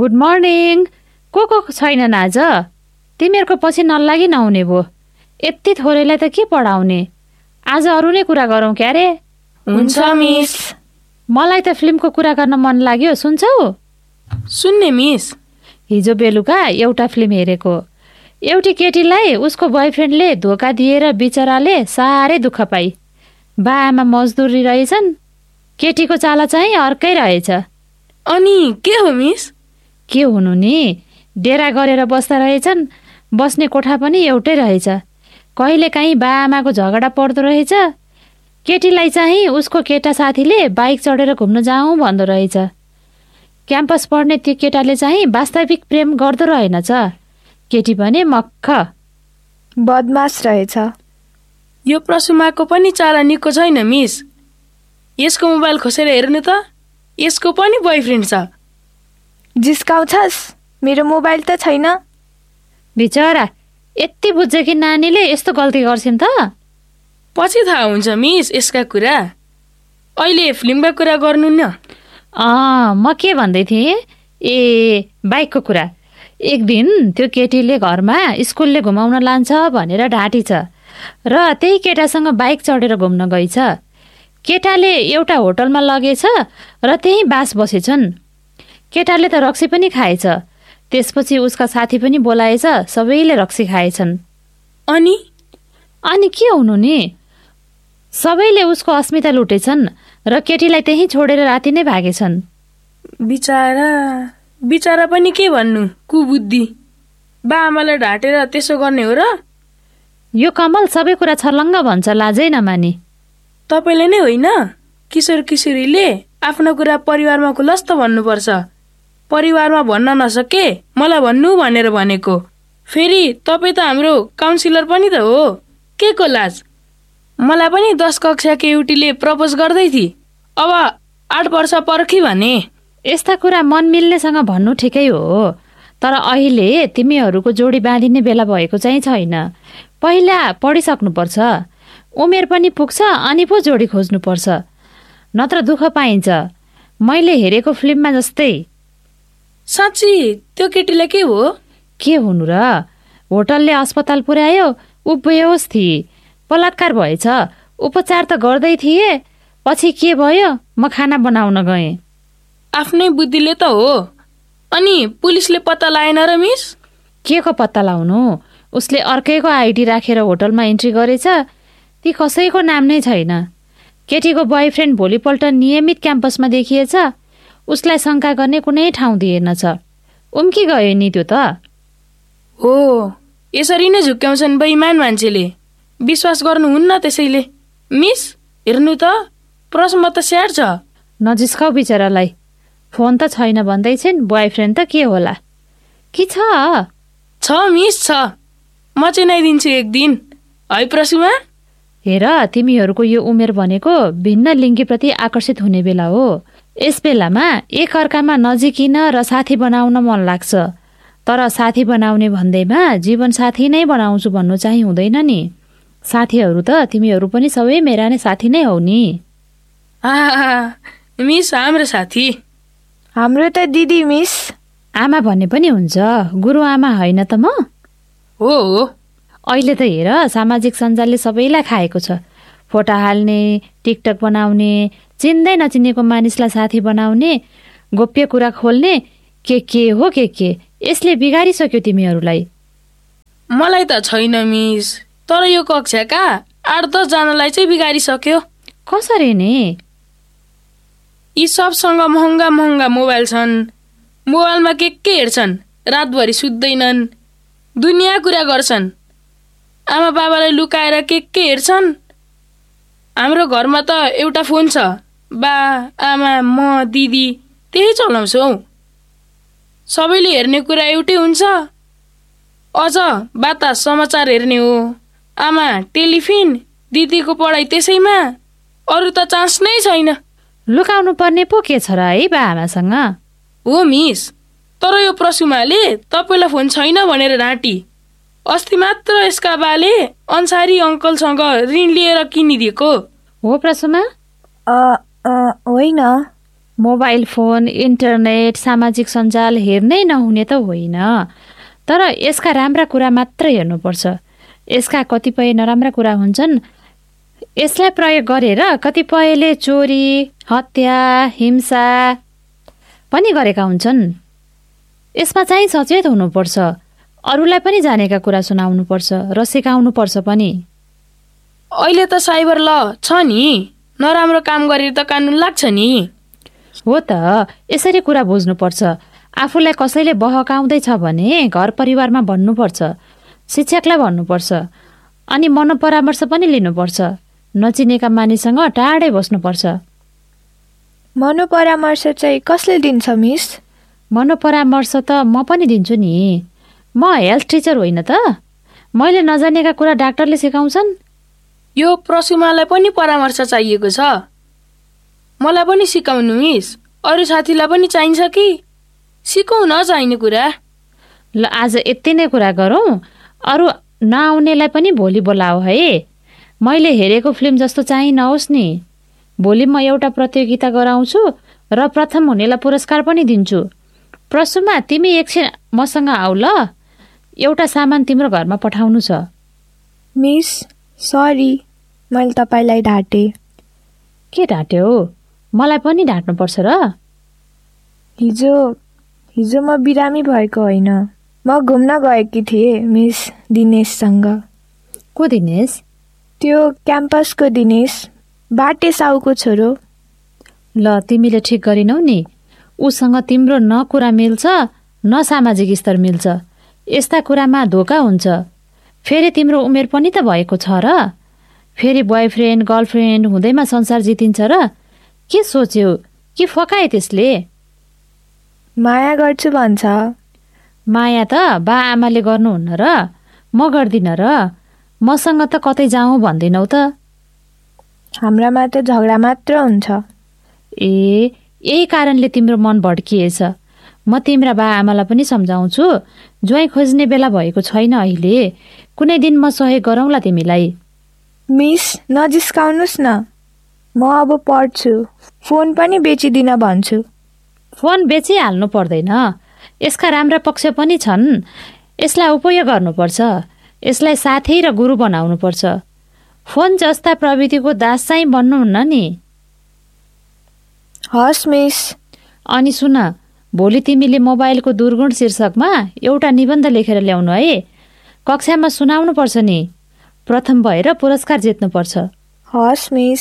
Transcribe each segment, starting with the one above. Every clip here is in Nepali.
Good morning. को छैनन् आज? तिमीहरूको पछि नलागी नहुने भो। यति थोरैलाई त के पढाउने? आज अरू नै कुरा गरौँ क्या रे? हुन्छ मिस। मलाई त फिल्मको कुरा गर्न मन लाग्यो, सुन्छौ? सुन्ने मिस। हिजो बेलुका एउटा फिल्म हेरेको। एउटी केटीलाई उसको बोयफ्रेन्डले धोका दिएर बिचराले साह्रै दुःख पाई। बाआमा मजदुरी रहेछन्, केटीको चाला चाहिँ अर्कै रहेछ। अनि के हो मिस? के हुनु नि, डेरा गरेर बस्दा रहेछन्, बस्ने कोठा पनि एउटै रहेछ। कहिलेकाहीँ बाआमाको झगडा पर्दो रहेछ। केटीलाई चाहिँ उसको केटा साथीले बाइक चढेर घुम्न जाउँ भन्दो रहेछ। क्याम्पस पढ्ने त्यो केटाले चाहिँ वास्तविक प्रेम गर्दो रहेनछ। केटी भने मक्ख बदमास रहेछ। यो प्रसुमाको पनि चाला निको छैन मिस। यसको मोबाइल खोसेर हेर्नु त, यसको पनि बोयफ्रेन्ड छ। जिस्काउँछस्? मेरो मोबाइल त छैन। बिचरा यति बुझ्छ कि नानीले यस्तो गल्ती गर्छिन् त? पछि थाहा हुन्छ मिस यसका कुरा। अहिले फिल्मका कुरा गर्नु न। म के भन्दै थिएँ? ए, बाइकको कुरा। एक दिन त्यो केटीले घरमा स्कुलले घुमाउन लान्छ भनेर ढाँटी छ र त्यही केटासँग बाइक चढेर घुम्न गइछ। केटाले एउटा होटलमा लगेछ र त्यही बास बसेछन्। केटाले त रक्सी पनि खाएछ। त्यसपछि उसका साथी पनि बोलाएछ, सबैले रक्सी खाएछन्। अनि के हुनु नि, सबैले उसको अस्मिता लुटेछन् र केटीलाई त्यही छोडेर राति नै भागेछन्। बिचारा पनि के भन्नु, कुबुद्धि। बाआमालाई ढाँटेर त्यसो गर्ने हो र? यो कमल सबै कुरा छर्लङ्ग भन्छ, लाजै नमानी। तपाईँले नै होइन, किशोर किशोरीले आफ्नो कुरा परिवारमा खुलस्त भन्नुपर्छ। परिवारमा भन्न नसके मलाई भन्नु भनेर भनेको। फेरि तपाईँ त हाम्रो काउन्सिलर पनि त हो, के को लाज? मलाई पनि 10 कक्षाको एउटीले प्रपोज गर्दै थिए। अब 8 वर्ष पर्खी भने। यस्ता कुरा मन मिल्नेसँग भन्नु ठिकै हो, तर अहिले तिमीहरूको जोडी बाँधिने बेला भएको चाहिँ छैन। पहिला पढिसक्नुपर्छ, उमेर पनि पुग्छ, अनि पो जोडी खोज्नुपर्छ, नत्र दुःख पाइन्छ। मैले हेरेको फिल्ममा जस्तै। साँच्ची त्यो केटीलाई के हो? के हुनु र, होटलले अस्पताल पुर्यायो, ऊ बेहोस थिए, बलात्कार भएछ। उपचार त गर्दै थिए, पछि के भयो? म खाना बनाउन गएँ। आफ्नै बुद्धिले त हो। अनि पुलिसले पत्ता लाएन र मिस? के को पत्ता लाउनु? उसले अर्कैको आइडी राखेर होटलमा इन्ट्री गरेछ। ती कसैको नाम नै छैन। केटीको बोयफ्रेन्ड भोलिपल्ट नियमित क्याम्पसमा देखिएछ। उसलाई शङ्का गर्ने कुनै ठाउँ दिएनछ। उम्की गयो नि त्यो त। हो, यसरी नै झुक्क्याउँछन् बेइमान मान्छेले। विश्वास गर्नुहुन्न त्यसैले। मिस हेर्नु त, प्रश्न त स्याहार छ। नजिस्काउ बिचरालाई। फोन त छैन भन्दैछन्, बोयफ्रेन्ड त के होला? कि छ? मिस छ। म चिनाइदिन्छु एक दिन। है प्रसुमा? हेर, तिमीहरूको यो उमेर भनेको भिन्न लिङ्गीप्रति आकर्षित हुने बेला हो। यस बेलामा एक अर्कामा नजिकिन र साथी बनाउन मन लाग्छ। तर साथी बनाउने भन्दैमा जीवन साथी नै बनाउँछु भन्नु चाहिँ हुँदैन नि। साथीहरू त तिमीहरू पनि सबै मेरा नै साथी नै हौ नि। मिस हाम्रो साथी। हाम्रो त दिदी मिस। आमा भन्ने पनि हुन्छ, गुरुआमा होइन त म? हो। अहिले त हेर, सामाजिक सञ्जालले सबैलाई खाएको छ। फोटा हाल्ने, टिकटक बनाउने, चिन्दै नचिनेको मानिसलाई साथी बनाउने, गोप्य कुरा खोल्ने, के हो के। यसले बिगारिसक्यो तिमीहरूलाई। मलाई त छैन मिस, तर यो कक्षाका 8-10 जनालाई चाहिँ बिगारिसक्यो। कसरी नि? यी सबसँग महँगा मोबाइल छन्। मोबाइलमा के हेर्छन्, रातभरि सुत्दैनन्, दुनियाँ कुरा गर्छन्। आमा बाबालाई लुकाएर के हेर्छन्। हाम्रो घरमा त एउटा फोन छ। बा, आमा, म, दिदी त्यही चलाउँछौ। सबैले हेर्ने कुरा एउटै हुन्छ। अझ बाता समाचार हेर्ने हो। आमा टेलिफिन, दिदीको पढाइ त्यसैमा, अरू त चान्स नै छैन। लुकाउनु पर्ने पो के छ र है बा आमासँग? हो मिस, तर यो प्रसुमाले तपाईँलाई फोन छैन भनेर ढाँटी। अस्ति मात्र यसका बाले अन्सारी अङ्कलसँग ऋण लिएर किनिदिएको। हो प्रसुमा? होइन। मोबाइल फोन, इन्टरनेट, सामाजिक सञ्जाल हेर्नै नहुने त होइन, तर यसका राम्रा कुरा मात्र हेर्नुपर्छ। यसका कतिपय नराम्रा कुरा हुन्छन्। यसलाई प्रयोग गरेर कतिपयले चोरी, हत्या, हिंसा पनि गरेका हुन्छन्। यसमा चाहिँ सचेत हुनुपर्छ। अरूलाई पनि जानेका कुरा सुनाउनुपर्छ र सिकाउनुपर्छ पनि। अहिले त साइबर ल छ नि, नराम्रो काम गरेर त कानुन लाग्छ नि। हो त, यसरी कुरा बुझ्नुपर्छ। आफूलाई कसैले बहकाउँदैछ भने घर परिवारमा भन्नुपर्छ, शिक्षकलाई भन्नुपर्छ, अनि मनोपरामर्श पनि लिनुपर्छ। नचिनेका मानिससँग टाढै बस्नुपर्छ। मनोपरामर्श चाहिँ कसले दिन्छ मिस? मनोपरामर्श त म पनि दिन्छु नि। म हेल्थ टिचर होइन त? मैले नजानेका कुरा डाक्टरले सिकाउँछन्। यो प्रसुमालाई पनि परामर्श चाहिएको छ। मलाई पनि सिकाउनु मिस। अरू साथीलाई पनि चाहिन्छ कि? सिकाउन चाहिने कुरा। ल आज यति नै कुरा गरौँ। अरू नआउनेलाई पनि भोलि बोलाऊ है। मैले हेरेको फिल्म जस्तो चाहिँ नहोस् नि। भोलि म एउटा प्रतियोगिता गराउँछु र प्रथम हुनेलाई पुरस्कार पनि दिन्छु। प्रसुमा, तिमी एकछिन मसँग आऊ ल। एउटा सामान तिम्रो घरमा पठाउनु छ। मिस, सरी, मैले तपाईँलाई ढाँटे। के ढाँट्यो? मलाई पनि ढाँट्नुपर्छ र? हिजो म बिरामी भएको होइन, म घुम्न गएकी थिएँ मिस दिनेशसँग। को दिनेश? त्यो क्याम्पसको दिनेश, बाटे साउको छोरो। ल तिमीले ठिक गरिनौ नि। उसँग तिम्रो न कुरा मिल्छ न सामाजिक स्तर मिल्छ। यस्ता कुरामा धोका हुन्छ। फेरि तिम्रो उमेर पनि त भएको छ र। फेरि बोयफ्रेन्ड गर्लफ्रेन्ड हुँदैमा संसार जितिन्छ र? के सोच्यौ कि फकाए त्यसले? माया गर्छु भन्छ। माया त बा आमाले गर्नुहुन्न र? म गर्दिनँ र? मसँग त कतै जाउँ भन्दैनौ त? हाम्रामा त झगडा मात्र हुन्छ। यही कारणले तिम्रो मन भड्किएछ। म तिम्रा बा आमालाई पनि सम्झाउँछु। ज्वाइँ खोज्ने बेला भएको छैन अहिले। कुनै दिन म सहयोग गरौँला तिमीलाई। मिस, नजिस्काउनुहोस् न। म अब पढ्छु। फोन पनि बेचिदिन भन्छु। फोन बेचिहाल्नु पर्दैन। यसका राम्रा पक्ष पनि छन्। यसलाई उपयोग गर्नुपर्छ। यसलाई साथी र गुरु बनाउनुपर्छ। फोन जस्ता प्रविधिको दास चाहिँ बन्नुहुन्न नि। हस् मिस। अनि सुन, भोलि तिमीले मोबाइलको दुर्गुण शीर्षकमा एउटा निबन्ध लेखेर ल्याउनु है। कक्षामा सुनाउनुपर्छ नि। प्रथम भएर पुरस्कार जित्नुपर्छ। हस् मिस।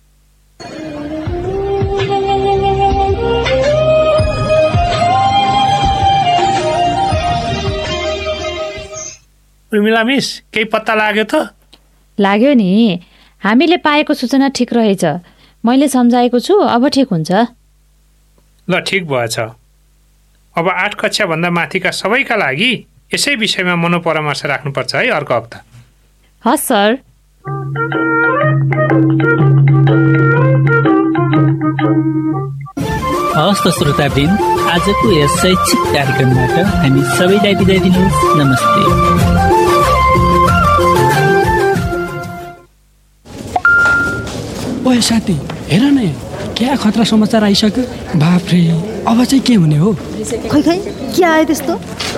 उर्मिला मिस, केही पत्ता लाग्यो त? लाग्यो नि। हामीले पाएको सूचना ठिक रहेछ। मैले सम्झाएको छु, अब ठिक हुन्छ। ल ठिक भएछ। अब 8 कक्षाभन्दा माथिका सबैका लागि यसै विषयमा मनोपरामर्श राख्नुपर्छ है अर्को हप्ता। हस् सर। हस् त श्रोतावृन्द, आजको यस शैक्षिक कार्यक्रमबाट हामी सबैलाई बिदा दिनुहोस्। नमस्ते। ओए साथी, हेर न, क्या खतरा समाचार आइसक्यो। बाफ्रे, अब चाहिँ के हुने हो? खै के आयो त्यस्तो?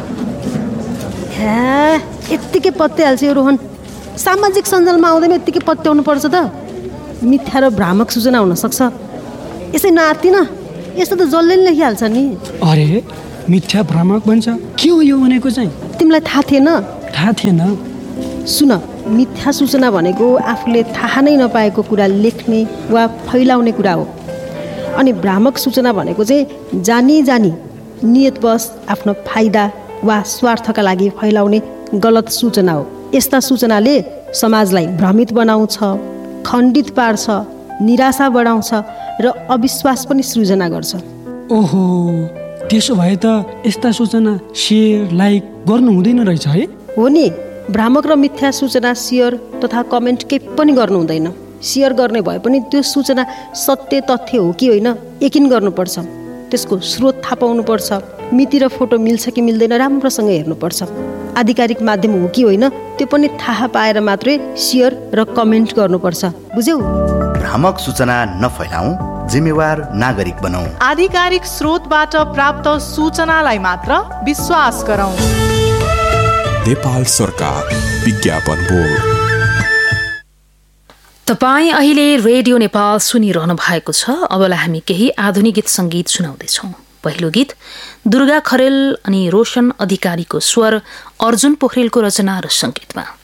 यत्तिकै पत्याइहाल्छ यो रोहन। सामाजिक सञ्जालमा आउँदैमा यत्तिकै पत्याउनु पर्छ त? मिथ्या र भ्रामक सूचना हुनसक्छ। यसै नआत्तिन, यस्तो त जसले नि लेखिहाल्छ नि। अरे, मिथ्या भ्रामक भन्छ? के हो यो भनेको चाहिँ? तिमीलाई थाहा थिएन? थाहा थिएन। सुन, मिथ्या सूचना भनेको आफूले थाहा नै नपाएको कुरा लेख्ने वा फैलाउने कुरा हो। अनि भ्रामक सूचना भनेको चाहिँ जानी नियतवश आफ्नो फाइदा वा स्वार्थका लागि फैलाउने गलत सूचना हो। यस्ता सूचनाले समाजलाई भ्रमित बनाउँछ, खण्डित पार्छ, निराशा बढाउँछ र अविश्वास पनि सृजना गर्छ। ओहो, त्यसो भए त यस्ता सूचना सेयर लाइक गर्नु हुँदैन रहेछ है? हो नि, भ्रामक र मिथ्या सूचना सेयर तथा कमेन्ट केही पनि गर्नु हुँदैन। सेयर गर्ने भए पनि त्यो सूचना सत्य तथ्य हो कि होइन यकिन गर्नुपर्छ। त्यसको स्रोत थाहा पाउनुपर्छ। मिति र फोटो मिल्छ कि मिल्दैन राम्रोसँग हेर्नुपर्छ। आधिकारिक माध्यम हो कि होइन त्यो पनि थाहा पाएर मात्रै सेयर र कमेन्ट गर्नुपर्छ। बुझ्यौ? भ्रामक सूचना नफैलाऊ, जिम्मेवार नागरिक बनौं। आधिकारिक स्रोतबाट प्राप्त सूचनालाई मात्र विश्वास गरौं। नेपाल सरकार विज्ञापन बोर्ड। तपाईँ अहिले रेडियो नेपाल सुनिरहनु भएको छ। अबलाई हामी केही आधुनिक गीत सङ्गीत सुनाउँदैछौँ। पहिलो गीत दुर्गा खरेल अनि रोशन अधिकारीको स्वर, अर्जुन पोखरेलको रचना र सङ्गीतमा।